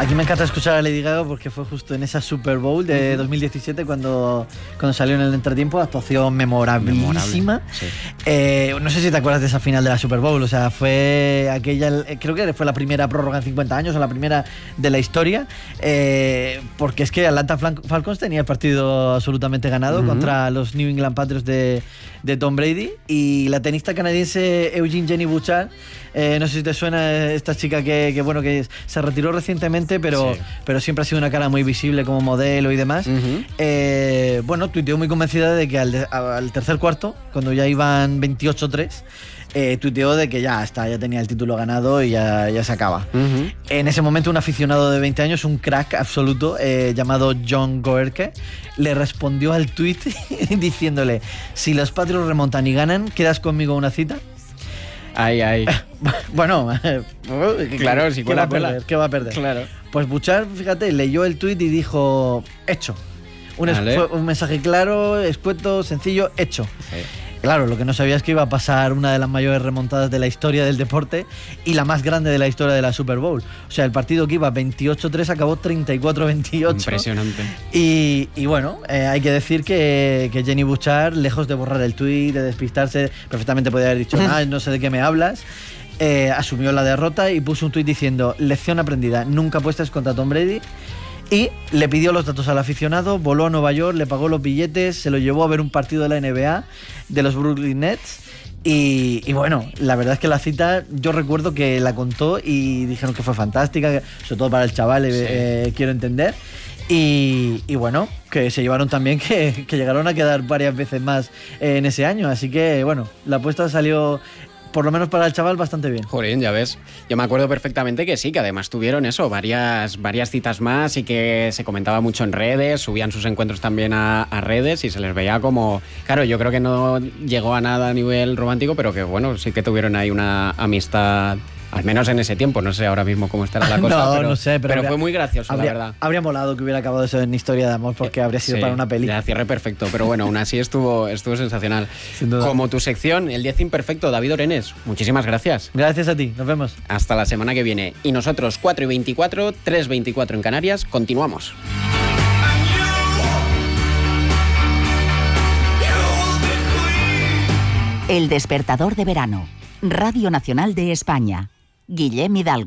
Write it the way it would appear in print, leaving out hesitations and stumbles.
Aquí me encanta escuchar a Lady Gaga porque fue justo en esa Super Bowl de 2017 cuando salió en el entretiempo, actuación memorabilísima. Sí. No sé si te acuerdas de esa final de la Super Bowl, o sea, fue aquella, creo que fue la primera prórroga en 50 años o la primera de la historia, porque es que Atlanta Falcons tenía el partido absolutamente ganado contra los New England Patriots de Tom Brady, y la tenista canadiense Eugene Jenny Bouchard, no sé si te suena esta chica que se retiró recientemente, pero siempre ha sido una cara muy visible como modelo y demás. Tuiteó muy convencida de que al tercer cuarto, cuando ya iban 28-3, tuiteó de que ya tenía el título ganado y ya se acaba. En ese momento, un aficionado de 20 años, un crack absoluto, llamado John Goerke, le respondió al tuit diciéndole: si los Patriots remontan y ganan, ¿quedas conmigo a una cita? Ay. Bueno, claro, si ¿qué va a perder? Claro. Pues Bouchard, fíjate, leyó el tuit y dijo: hecho. Un mensaje claro, escueto, sencillo, hecho. Sí. Claro, lo que no sabía es que iba a pasar una de las mayores remontadas de la historia del deporte y la más grande de la historia de la Super Bowl. O sea, el partido que iba 28-3 acabó 34-28. Impresionante. Y bueno, hay que decir que Jenny Bouchard, lejos de borrar el tuit, de despistarse, perfectamente podía haber dicho: no sé de qué me hablas. Asumió la derrota y puso un tuit diciendo: lección aprendida, nunca apuestes contra Tom Brady. Y le pidió los datos al aficionado, voló a Nueva York, le pagó los billetes, se lo llevó a ver un partido de la NBA de los Brooklyn Nets. Y bueno, la verdad es que la cita, yo recuerdo que la contó y dijeron que fue fantástica, sobre todo para el chaval, quiero entender. Y bueno, que se llevaron también que llegaron a quedar varias veces más en ese año. Así que bueno, la apuesta salió, por lo menos para el chaval, bastante bien. Joder, ya ves. Yo me acuerdo perfectamente que sí, que además tuvieron eso, varias citas más, y que se comentaba mucho en redes, subían sus encuentros también a redes y se les veía como... Claro, yo creo que no llegó a nada a nivel romántico, pero que bueno, sí que tuvieron ahí una amistad, al menos en ese tiempo. No sé ahora mismo cómo estará la cosa, no sé, pero fue muy gracioso, la verdad. Habría molado que hubiera acabado eso en historia de amor, porque habría sido para una peli. Ya, cierre perfecto, pero bueno, aún así estuvo sensacional. Sin duda. Como tu sección, el 10 imperfecto, David Orenes, muchísimas gracias. Gracias a ti, nos vemos. Hasta la semana que viene. Y nosotros, 4:24, 3:24 en Canarias, continuamos. El despertador de verano. Radio Nacional de España. Guillem Hidalgo.